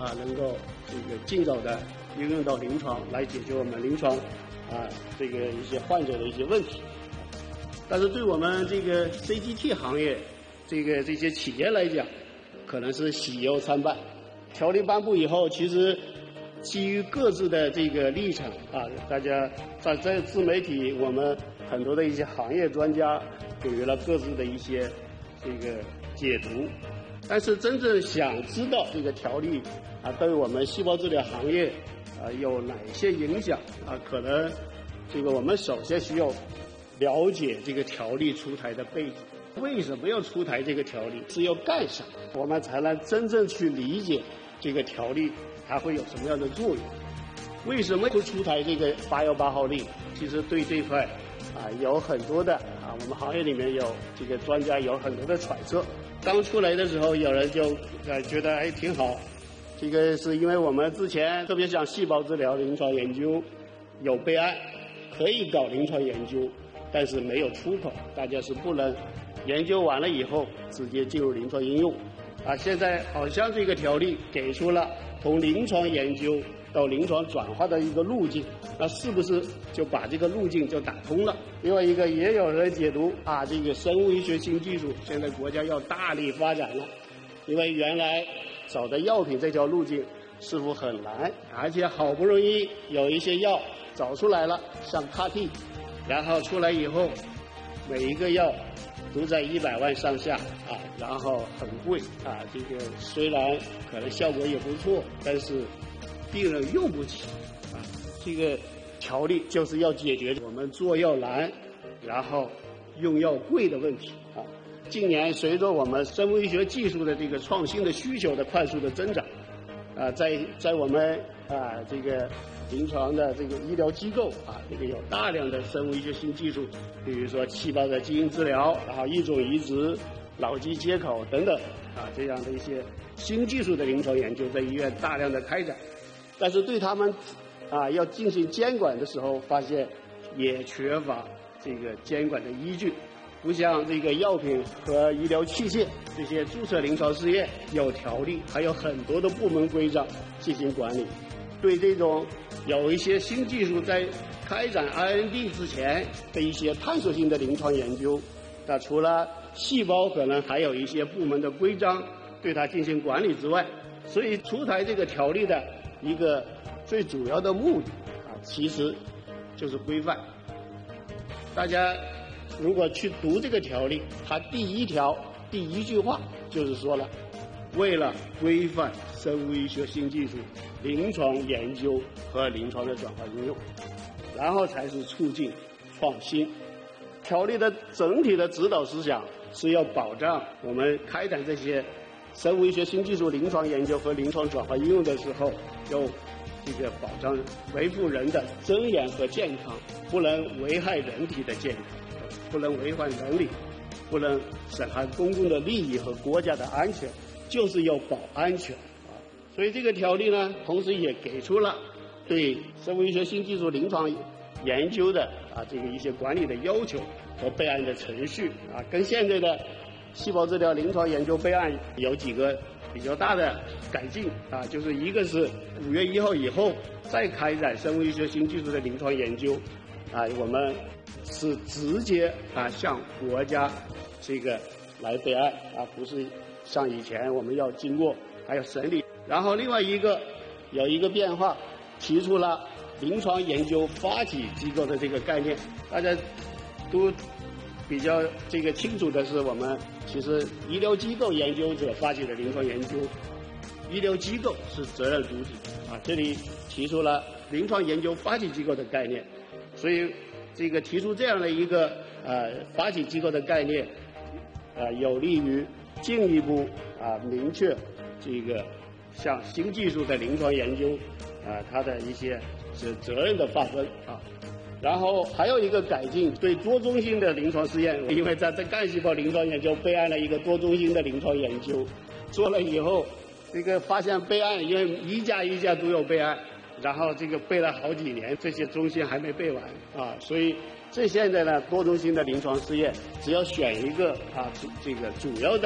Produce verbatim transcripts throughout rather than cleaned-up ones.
啊能够这个尽早的应用到临床，来解决我们临床啊这个一些患者的一些问题。但是对我们这个 C G T 行业这个这些企业来讲，可能是喜忧参半。条例颁布以后，其实基于各自的这个立场啊，大家在在自媒体，我们很多的一些行业专家给予了各自的一些这个解读。但是真正想知道这个条例啊对我们细胞治疗行业啊有哪些影响啊，可能这个我们首先需要了解这个条例出台的背景，为什么要出台这个条例，是要干啥，我们才能真正去理解这个条例它会有什么样的作用。为什么会出台这个八幺八号令？其实对这块啊有很多的啊，我们行业里面有这个专家有很多的揣测。刚出来的时候，有人就呃觉得哎挺好，这个是因为我们之前特别像细胞治疗临床研究有备案，可以搞临床研究，但是没有出口，大家是不能研究完了以后直接进入临床应用。啊，现在好像这个条例给出了从临床研究到临床转化的一个路径，那是不是就把这个路径就打通了？另外一个也有人解读啊，这个生物医学新技术现在国家要大力发展了，因为原来找的药品这条路径似乎很难，而且好不容易有一些药找出来了，像 C A R T， 然后出来以后每一个药都在一百万上下啊，然后很贵啊，这个虽然可能效果也不错，但是病人用不起啊。这个条例就是要解决我们做药难，然后用药贵的问题啊。近年随着我们生物医学技术的这个创新的需求的快速的增长，啊，在在我们啊这个临床的这个医疗机构啊，这个有大量的生物医学新技术，比如说细胞的基因治疗，然后异种移植、脑机接口等等啊，这样的一些新技术的临床研究在医院大量的开展，但是对他们啊要进行监管的时候，发现也缺乏这个监管的依据。不像这个药品和医疗器械这些注册临床试验有条例，还有很多的部门规章进行管理。对这种有一些新技术在开展 I N D 之前的一些探索性的临床研究，那除了细胞可能还有一些部门的规章对它进行管理之外，所以出台这个条例的一个最主要的目的啊，其实就是规范。大家如果去读这个条例，它第一条第一句话就是说了，为了规范生物医学新技术临床研究和临床的转化应用，然后才是促进创新。条例的整体的指导思想是要保障我们开展这些生物医学新技术临床研究和临床转化应用的时候，要这个保障维护人的尊严和健康，不能危害人体的健康，不能违反伦理，不能损害公共的利益和国家的安全，就是要保安全啊。所以这个条例呢，同时也给出了对生物医学新技术临床研究的啊这个一些管理的要求和备案的程序啊，跟现在的细胞治疗临床研究备案有几个比较大的改进啊，就是一个是五月一号以后再开展生物医学新技术的临床研究啊，我们是直接啊向国家这个来备案啊，不是像以前我们要经过还要审理。然后另外一个有一个变化，提出了临床研究发起机构的这个概念。大家都比较这个清楚的是，我们其实医疗机构研究者发起的临床研究，医疗机构是责任主体啊。这里提出了临床研究发起机构的概念，所以这个提出这样的一个呃发起机构的概念，呃有利于进一步啊明确这个像新技术的临床研究啊它的一些是责任的划分啊。然后还有一个改进，对多中心的临床试验，因为在在干细胞临床研究备案了一个多中心的临床研究，做了以后，这个发现备案，因为一家一家都有备案，然后这个备了好几年，这些中心还没备完啊，所以这现在呢多中心的临床试验，只要选一个啊这个主要的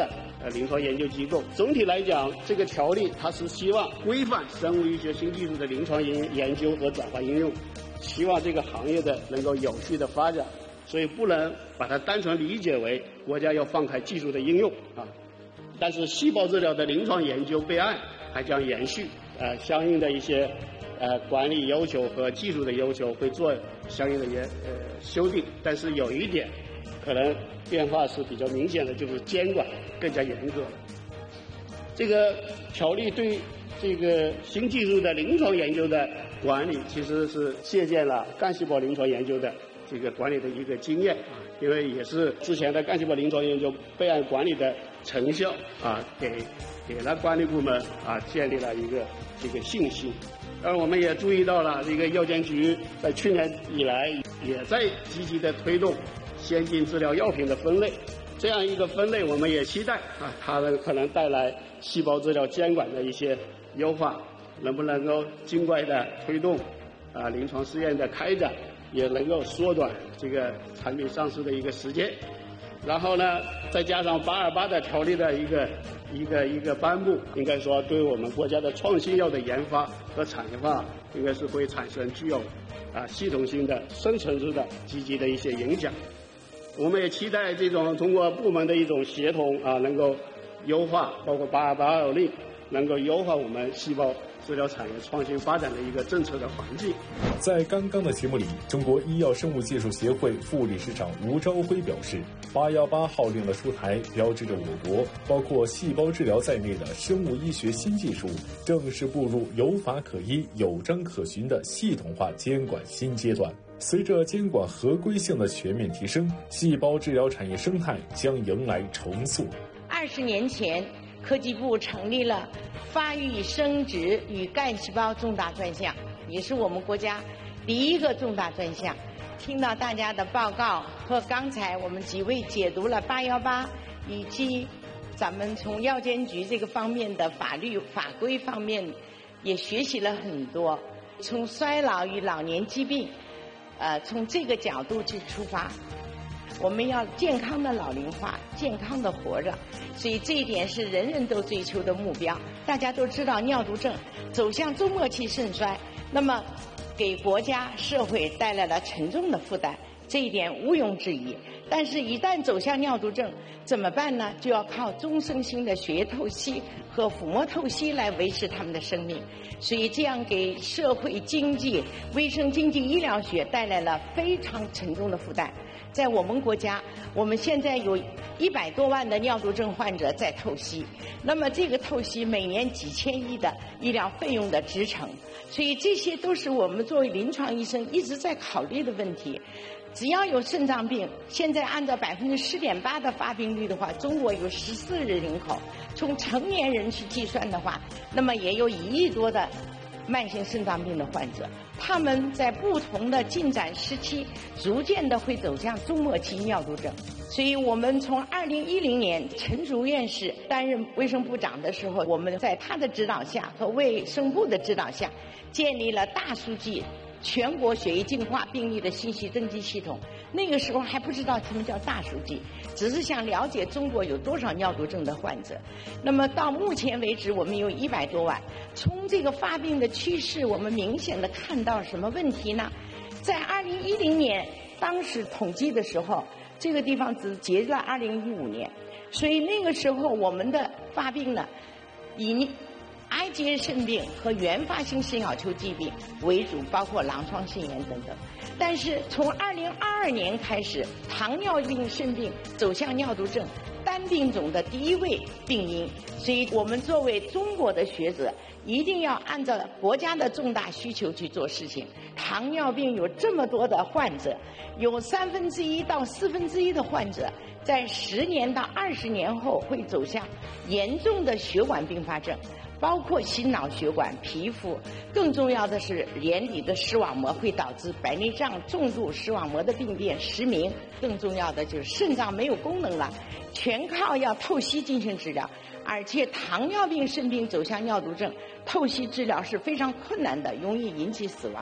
呃临床研究机构。总体来讲，这个条例它是希望规范生物医学新技术的临床研研究和转化应用，希望这个行业的能够有序的发展，所以不能把它单纯理解为国家要放开技术的应用啊。但是细胞治疗的临床研究备案还将延续，呃，相应的一些呃管理要求和技术的要求会做相应的研呃修订。但是有一点可能变化是比较明显的，就是监管更加严格了。这个条例对这个新技术的临床研究的管理，其实是借鉴了干细胞临床研究的这个管理的一个经验啊，因为也是之前的干细胞临床研究备案管理的成效啊，给给了管理部门啊建立了一个这个信心。而我们也注意到了，这个药监局在去年以来也在积极的推动先进治疗药品的分类，这样一个分类，我们也期待啊，它们可能带来细胞治疗监管的一些优化，能不能够尽快的推动啊临床试验的开展，也能够缩短这个产品上市的一个时间。然后呢，再加上八二八的条例的一个一个一个颁布，应该说对我们国家的创新药的研发和产业化，应该是会产生具有啊系统性的、深层次的积极的一些影响。我们也期待这种通过部门的一种协同啊，能够优化，包括八二八条例，能够优化我们细胞治疗产业创新发展的一个政策的环境。 在刚刚的节目里，中国医药生物技术协会副理事长吴朝辉表示，八一八号令的出台，标志着我国包括细胞治疗在内的生物医学新技术正式步入有法可依、有章可循的系统化监管新阶段。随着监管合规性的全面提升，细胞治疗产业生态将迎来重塑。 二十年前，科技部成立了发育生殖与干细胞重大专项，也是我们国家第一个重大专项。听到大家的报告和刚才我们几位解读了八一八以及咱们从药监局这个方面的法律法规方面也学习了很多，从衰老与老年疾病呃，从这个角度去出发，我们要健康的老龄化，健康的活着，所以这一点是人人都追求的目标。大家都知道尿毒症走向终末期肾衰，那么给国家社会带来了沉重的负担，这一点毋庸置疑。但是一旦走向尿毒症怎么办呢？就要靠终生性的血液透析和腹膜透析来维持他们的生命，所以这样给社会经济、卫生经济、医疗学带来了非常沉重的负担。在我们国家，我们现在有一百多万的尿毒症患者在透析，那么这个透析每年几千亿的医疗费用的支撑，所以这些都是我们作为临床医生一直在考虑的问题。只要有肾脏病，现在按照百分之十点八的发病率的话，中国有十四亿人口，从成年人去计算的话，那么也有一亿多的慢性肾脏病的患者，他们在不同的进展时期，逐渐的会走向终末期尿毒症。所以我们从二零一零年陈竺院士担任卫生部长的时候，我们在他的指导下和卫生部的指导下，建立了大数据全国血液净化病例的信息登记系统。那个时候还不知道什么叫大数据，只是想了解中国有多少尿毒症的患者。那么到目前为止，我们有一百多万。从这个发病的趋势，我们明显的看到什么问题呢？在二零一零年当时统计的时候，这个地方只截了二零一五年，所以那个时候我们的发病呢，以癌结肾病和原发性肾小球疾病为主，包括狼疮肾炎等等。但是从二零二二年开始，糖尿病肾病走向尿毒症单病种的第一位病因，所以我们作为中国的学者，一定要按照国家的重大需求去做事情。糖尿病有这么多的患者，有三分之一到四分之一的患者在十年到二十年后会走向严重的血管并发症，包括心脑血管、皮肤，更重要的是眼底的视网膜会导致白内障、重度视网膜的病变、失明，更重要的就是肾脏没有功能了，全靠要透析进行治疗。而且糖尿病肾病走向尿毒症，透析治疗是非常困难的，容易引起死亡。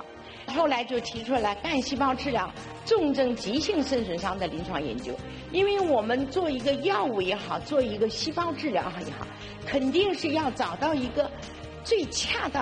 后来就提出了干细胞治疗重症急性肾损伤的临床研究。因为我们做一个药物也好，做一个细胞治疗也好，肯定是要找到一个最恰当